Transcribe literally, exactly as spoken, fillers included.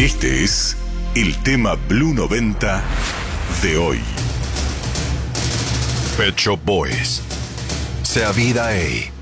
Este es el tema Blue noventa de hoy. Pet Shop Boys. Sea vida A.